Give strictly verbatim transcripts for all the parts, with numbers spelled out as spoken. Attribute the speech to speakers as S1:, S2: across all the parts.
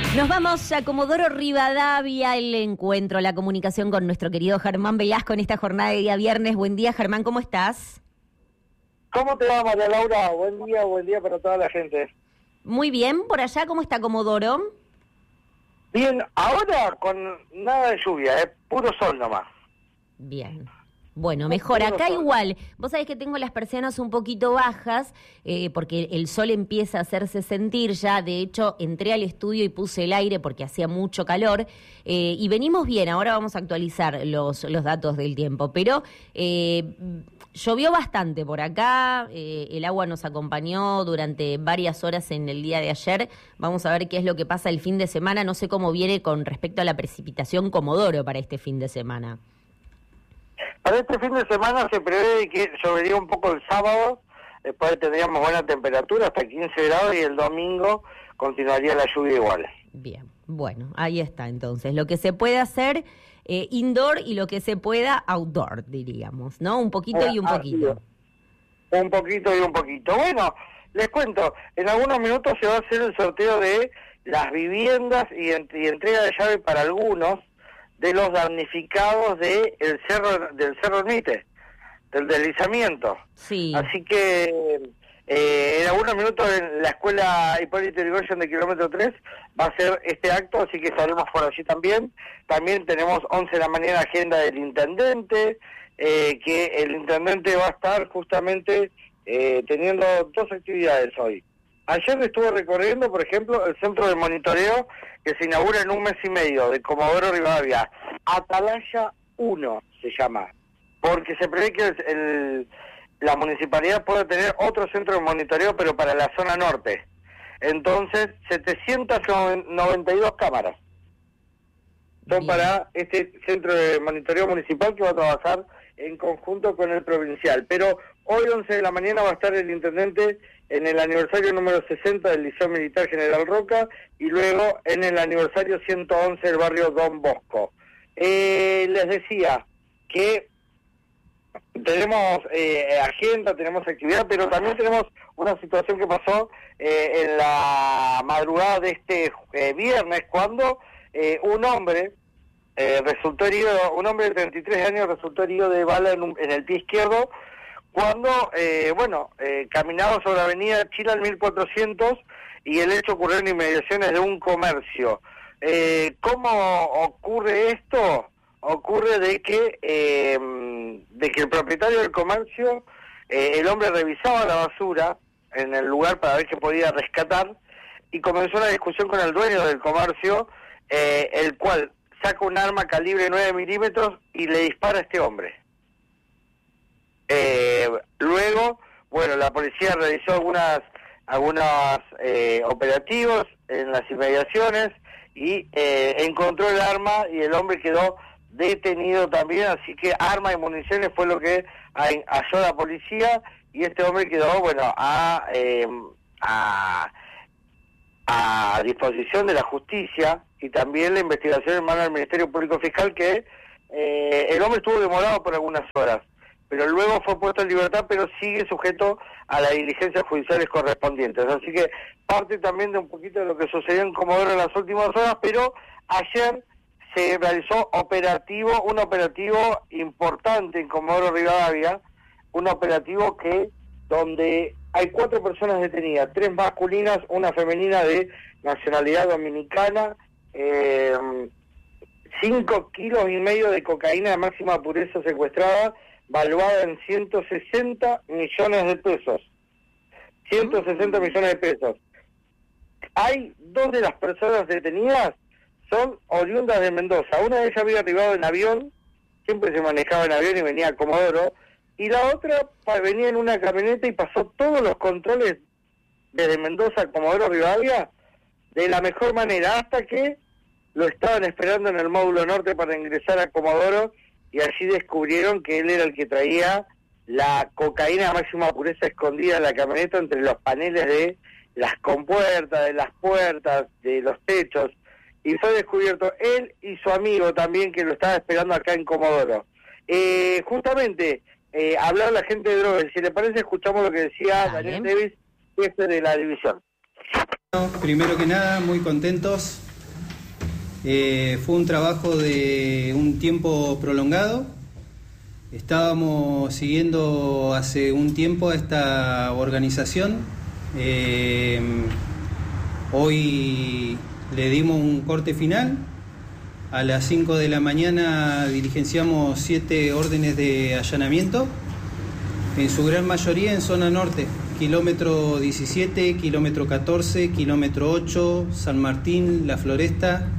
S1: Nos vamos a Comodoro Rivadavia, el encuentro, la comunicación con nuestro querido Germán Velasco en esta jornada de día viernes. Buen día, Germán, ¿cómo estás?
S2: ¿Cómo te va, María Laura? Buen día, buen día para toda la gente.
S1: Muy bien, por allá, ¿cómo está Comodoro?
S2: Bien, ahora con nada de lluvia, es puro sol nomás.
S1: Bien. Bueno, mejor. Acá igual. Vos sabés que tengo las persianas un poquito bajas eh, porque el sol empieza a hacerse sentir ya. De hecho, entré al estudio y puse el aire porque hacía mucho calor. Eh, y venimos bien. Ahora vamos a actualizar los, los datos del tiempo. Pero eh, llovió bastante por acá. Eh, el agua nos acompañó durante varias horas en el día de ayer. Vamos a ver qué es lo que pasa el fin de semana. No sé cómo viene con respecto a la precipitación Comodoro para este fin de semana.
S2: Para este fin de semana se prevé que llovería un poco el sábado, después tendríamos buena temperatura, hasta quince grados, y el domingo continuaría la lluvia igual.
S1: Bien, bueno, ahí está entonces. Lo que se puede hacer eh, indoor y lo que se pueda outdoor, diríamos, ¿no? Un poquito ah, y un poquito.
S2: Ah, un poquito y un poquito. Bueno, les cuento, en algunos minutos se va a hacer el sorteo de las viviendas y, ent y entrega de llave para algunos de los damnificados de el cerro del Cerro Ermite, del deslizamiento.
S1: Sí.
S2: Así que eh, en algunos minutos en la escuela Hipólito Yrigoyen de kilómetro tres va a ser este acto, así que estaremos por allí también. También tenemos once de la mañana agenda del intendente, eh, que el intendente va a estar justamente eh, teniendo dos actividades hoy. Ayer estuve recorriendo, por ejemplo, el centro de monitoreo que se inaugura en un mes y medio de Comodoro Rivadavia. Atalaya uno se llama, porque se prevé que el, el, la municipalidad pueda tener otro centro de monitoreo, pero para la zona norte. Entonces, setecientas noventa y dos cámaras son Bien. Para este centro de monitoreo municipal que va a trabajar en conjunto con el provincial. Pero hoy, once de la mañana, va a estar el intendente en el aniversario número sesenta del Liceo Militar General Roca y luego en el aniversario ciento once del barrio Don Bosco. Eh, les decía que tenemos eh, agenda, tenemos actividad, pero también tenemos una situación que pasó eh, en la madrugada de este eh, viernes, cuando eh, un hombre eh, resultó herido, un hombre de treinta y tres años resultó herido de bala en, un, en el pie izquierdo, cuando, eh, bueno, eh, caminaba sobre la avenida Chile al mil cuatrocientos y el hecho ocurrió en inmediaciones de un comercio. Eh, ¿Cómo ocurre esto? Ocurre de que eh, de que el propietario del comercio, eh, el hombre revisaba la basura en el lugar para ver qué podía rescatar y comenzó una discusión con el dueño del comercio, eh, el cual saca un arma calibre nueve milímetros y le dispara a este hombre. Eh, luego, bueno, la policía realizó algunas algunos eh, operativos en las inmediaciones y eh, encontró el arma y el hombre quedó detenido también, así que armas y municiones fue lo que halló la policía y este hombre quedó, bueno, a, eh, a, a disposición de la justicia y también la investigación en manos del Ministerio Público Fiscal, que eh, el hombre estuvo demorado por algunas horas, pero luego fue puesto en libertad, pero sigue sujeto a las diligencias judiciales correspondientes. Así que parte también de un poquito de lo que sucedió en Comodoro en las últimas horas, pero ayer se realizó operativo, un operativo importante en Comodoro Rivadavia, un operativo que donde hay cuatro personas detenidas, tres masculinas, una femenina de nacionalidad dominicana, eh, cinco kilos y medio de cocaína de máxima pureza secuestrada, valuada en ciento sesenta millones de pesos. ciento sesenta millones de pesos. Hay dos de las personas detenidas, son oriundas de Mendoza. Una de ellas había arribado en avión, siempre se manejaba en avión y venía a Comodoro, y la otra venía en una camioneta y pasó todos los controles desde Mendoza a Comodoro Rivadavia de la mejor manera, hasta que lo estaban esperando en el módulo norte para ingresar a Comodoro, y allí descubrieron que él era el que traía la cocaína de máxima pureza escondida en la camioneta entre los paneles de las compuertas, de las puertas, de los techos, y fue descubierto él y su amigo también, que lo estaba esperando acá en Comodoro. Eh, justamente, eh, hablar la gente de drogas, si le parece, escuchamos lo que decía Daniel Davis, jefe de la división.
S3: Primero que nada, muy contentos Eh, fue un trabajo de un tiempo prolongado. Estábamos siguiendo hace un tiempo a esta organización. Eh, hoy le dimos un corte final. A las cinco de la mañana diligenciamos siete órdenes de allanamiento, en su gran mayoría en zona norte, kilómetro diecisiete, kilómetro catorce, kilómetro ocho, San Martín, La Floresta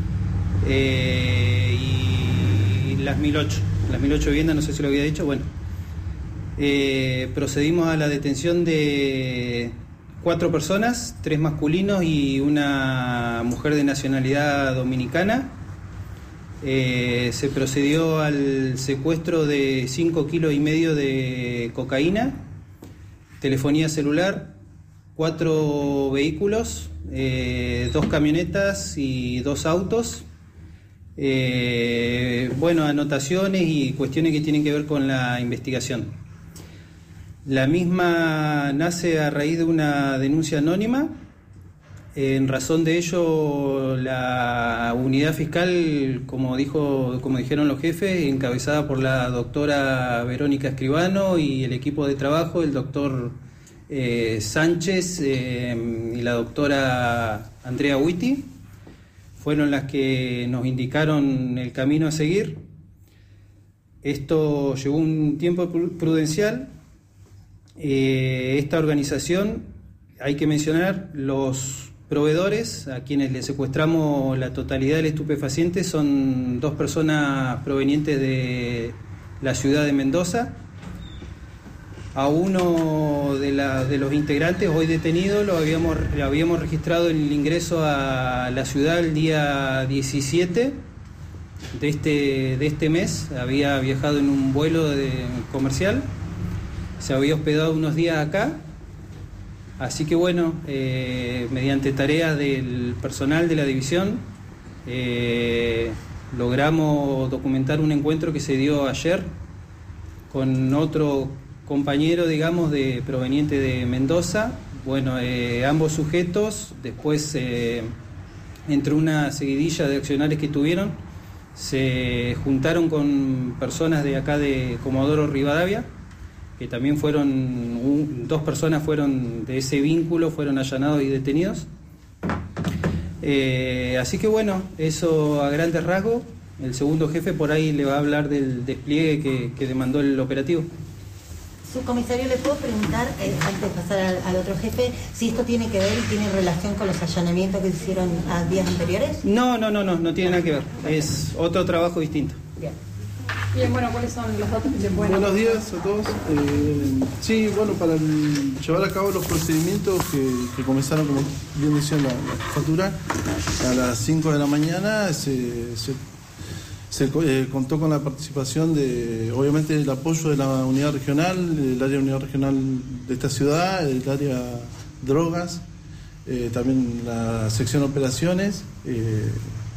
S3: eh, y las mil ocho. Las mil ocho viviendas, no sé si lo había dicho, bueno. Eh, procedimos a la detención de cuatro personas, tres masculinos y una mujer de nacionalidad dominicana. Eh, se procedió al secuestro de cinco kilos y medio de cocaína, telefonía celular, cuatro vehículos, eh, dos camionetas y dos autos. Eh, bueno, anotaciones y cuestiones que tienen que ver con la investigación. La misma nace a raíz de una denuncia anónima. En razón de ello, la unidad fiscal, como dijo, como dijeron los jefes, encabezada por la doctora Verónica Escribano y el equipo de trabajo, el doctor eh, Sánchez eh, y la doctora Andrea Huiti, fueron las que nos indicaron el camino a seguir. Esto llevó un tiempo prudencial. Eh, esta organización, hay que mencionar, los proveedores a quienes le secuestramos la totalidad del estupefaciente son dos personas provenientes de la ciudad de Mendoza. A uno de, la, de los integrantes hoy detenido lo habíamos, lo habíamos registrado el ingreso a la ciudad el día diecisiete de este, de este mes. Había viajado en un vuelo de, comercial, se había hospedado unos días acá. Así que bueno, eh, mediante tareas del personal de la división, eh, logramos documentar un encuentro que se dio ayer con otro compañero, digamos, de proveniente de Mendoza. Bueno, eh, ambos sujetos, después, eh, entre una seguidilla de accionarios que tuvieron, se juntaron con personas de acá de Comodoro Rivadavia, que también fueron, un, dos personas fueron de ese vínculo, fueron allanados y detenidos. Eh, así que bueno, eso a grandes rasgos. El segundo jefe por ahí le va a hablar del despliegue que, que demandó el operativo.
S4: Subcomisario, ¿le puedo preguntar, eh, antes de pasar al, al otro jefe, si esto tiene que ver y tiene relación con los allanamientos que se hicieron a días anteriores?
S3: No, no, no, no, no tiene nada que ver. Es otro trabajo distinto.
S4: Bien.
S5: Bien, bueno, ¿cuáles son los datos que se pueden...?
S6: Buenos días a todos. Eh, sí, bueno, para el, llevar a cabo los procedimientos que, que comenzaron, como bien decía la, la factura, a las cinco de la mañana se... se Se eh, contó con la participación de, obviamente, el apoyo de la unidad regional, el área de unidad regional de esta ciudad, el área drogas, eh, también la sección operaciones, eh,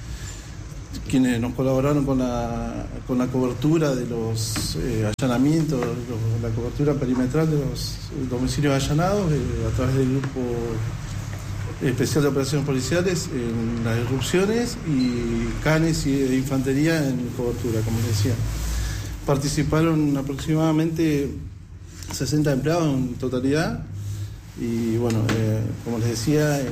S6: quienes nos colaboraron con la, con la cobertura de los eh, allanamientos, los, la cobertura perimetral de los domicilios allanados eh, a través del grupo especial de operaciones policiales en las irrupciones y canes y de infantería en cobertura, como les decía. Participaron aproximadamente sesenta empleados en totalidad y bueno, eh, como les decía, eh,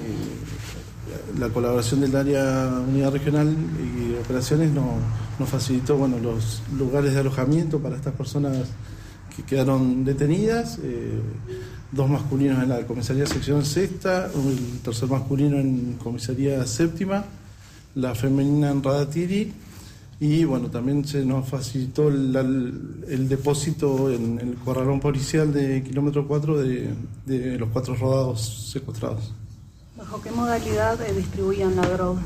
S6: la colaboración del área unidad regional y operaciones nos, nos facilitó bueno, los lugares de alojamiento para estas personas que quedaron detenidas. Eh, dos masculinos en la comisaría sección sexta, el tercer masculino en comisaría séptima, la femenina en Radatiri, y bueno, también se nos facilitó el, el, el depósito en el corralón policial de kilómetro cuatro de, de los cuatro rodados secuestrados.
S5: ¿Bajo qué modalidad eh, distribuían la droga?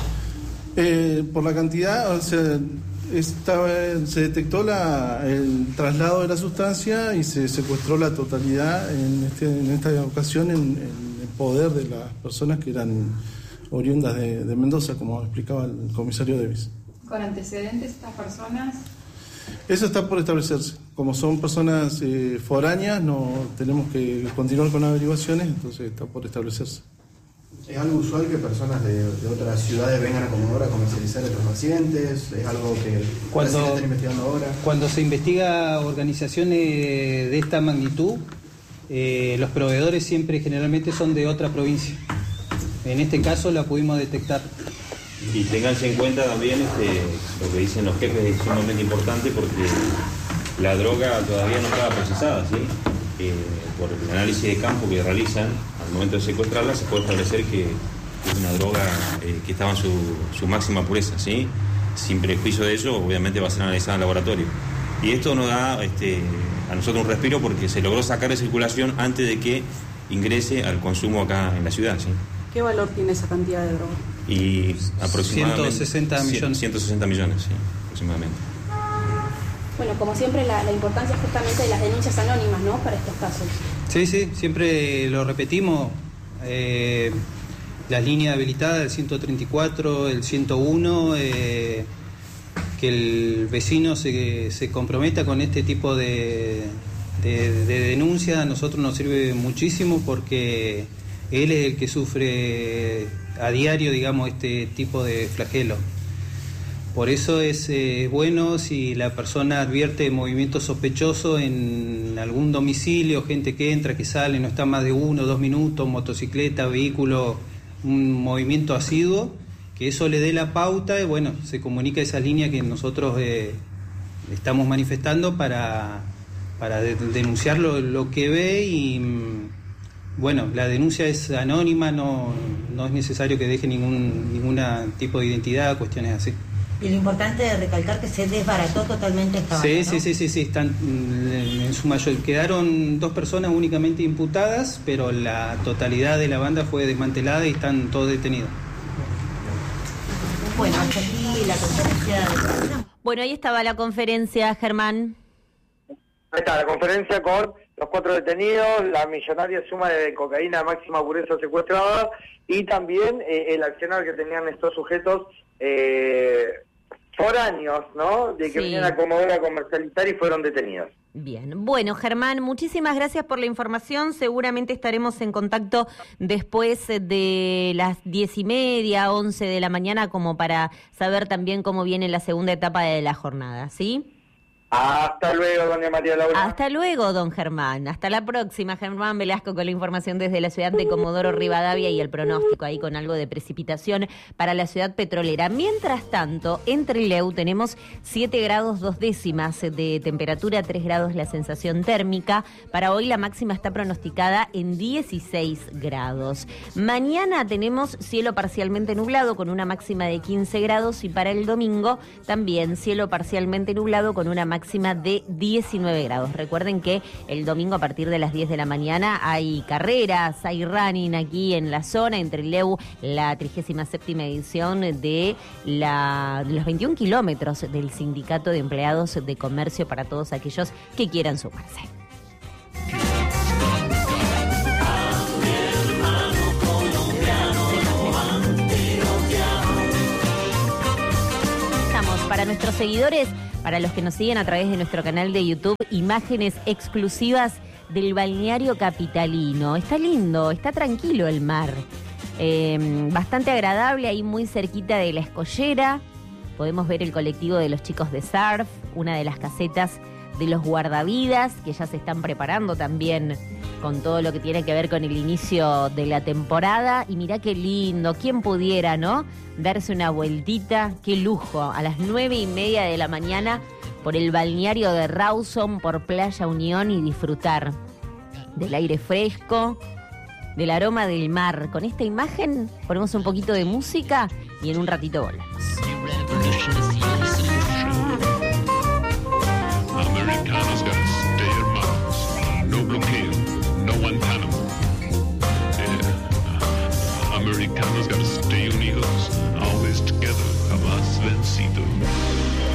S6: Eh, por la cantidad, o sea, Esta, se detectó la, el traslado de la sustancia y se secuestró la totalidad en, este, en esta ocasión en, en el poder de las personas que eran oriundas de, de Mendoza, como explicaba el comisario Davis.
S5: ¿Con antecedentes estas personas?
S6: Eso está por establecerse. Como son personas eh, foráneas, no tenemos que continuar con averiguaciones, entonces está por establecerse.
S7: ¿Es algo usual que personas de, de otras ciudades vengan a Comodoro a comercializar estupefacientes? ¿Es algo que
S3: cuando,
S7: se están investigando ahora?
S3: Cuando se investiga organizaciones de esta magnitud, eh, los proveedores siempre generalmente son de otra provincia. En este caso la pudimos detectar.
S8: Y ténganse en cuenta también este, lo que dicen los jefes, es sumamente importante porque la droga todavía no estaba procesada, ¿sí? Eh, por el análisis de campo que realizan, al momento de secuestrarla se puede establecer que es una droga eh, que estaba en su, su máxima pureza, ¿sí? Sin prejuicio de ello, obviamente va a ser analizada en laboratorio. Y esto nos da este, a nosotros un respiro porque se logró sacar de circulación antes de que ingrese al consumo acá en la ciudad, ¿sí?
S5: ¿Qué valor tiene esa cantidad de droga?
S8: Y aproximadamente
S3: ciento sesenta millones.
S8: ciento sesenta millones, sí, aproximadamente.
S9: Bueno, como siempre, la, la importancia justamente de las denuncias anónimas, ¿no?, para estos casos.
S3: Sí, sí, siempre lo repetimos. Eh, las líneas habilitadas, el ciento treinta y cuatro, el ciento uno, eh, que el vecino se, se comprometa con este tipo de, de, de denuncias, a nosotros nos sirve muchísimo porque él es el que sufre a diario, digamos, este tipo de flagelo. Por eso es eh, bueno si la persona advierte movimientos sospechosos en algún domicilio, gente que entra, que sale, no está más de uno o dos minutos, motocicleta, vehículo, un movimiento asiduo, que eso le dé la pauta y bueno, se comunica esa línea que nosotros eh, estamos manifestando para, para de, denunciar lo, lo que ve y bueno, la denuncia es anónima, no, no es necesario que deje ningún ninguna tipo de identidad, cuestiones así.
S4: Y lo importante es recalcar que se desbarató totalmente esta banda,
S3: sí,
S4: ¿no?
S3: sí, sí, sí, sí, están en su mayor. Quedaron dos personas únicamente imputadas, pero la totalidad de la banda fue desmantelada y están todos detenidos.
S4: Bueno, hasta aquí la conferencia de...
S1: Bueno, ahí estaba la conferencia, Germán.
S2: Ahí está, la conferencia con los cuatro detenidos, la millonaria suma de cocaína de máxima pureza secuestrada y también eh, el accionar que tenían estos sujetos eh, foráneos, ¿no? De que
S1: Sí.
S2: venían a Comodoro a comercializar y fueron detenidos.
S1: Bien, bueno, Germán, muchísimas gracias por la información. Seguramente estaremos en contacto después de las diez y media, once de la mañana, como para saber también cómo viene la segunda etapa de la jornada, ¿sí?
S2: Hasta luego, doña María Laura.
S1: Hasta luego, don Germán. Hasta la próxima, Germán Velasco, con la información desde la ciudad de Comodoro Rivadavia y el pronóstico ahí con algo de precipitación para la ciudad petrolera. Mientras tanto, en Trelew tenemos siete grados dos décimas de temperatura, tres grados la sensación térmica. Para hoy la máxima está pronosticada en dieciséis grados. Mañana tenemos cielo parcialmente nublado con una máxima de quince grados y para el domingo también cielo parcialmente nublado con una máxima máxima de diecinueve grados. Recuerden que el domingo a partir de las diez de la mañana hay carreras, hay running aquí en la zona, en Trelew, la trigésima séptima edición de, la, de los veintiún kilómetros del Sindicato de Empleados de Comercio para todos aquellos que quieran sumarse. Para nuestros seguidores, para los que nos siguen a través de nuestro canal de YouTube, imágenes exclusivas del balneario capitalino. Está lindo, está tranquilo el mar. Eh, bastante agradable, ahí muy cerquita de la Escollera. Podemos ver el colectivo de los chicos de surf, una de las casetas de los guardavidas, que ya se están preparando también con todo lo que tiene que ver con el inicio de la temporada. Y mirá qué lindo, quién pudiera, ¿no?, darse una vueltita, qué lujo, a las nueve y media de la mañana por el balneario de Rawson, por Playa Unión y disfrutar del aire fresco, del aroma del mar. Con esta imagen ponemos un poquito de música y en un ratito volvemos.
S10: Americano's gotta stay in Mars. No bloqueo, no Guantanamo. Yeah. Americano's gotta stay unidos. Always together, jamás vencidos.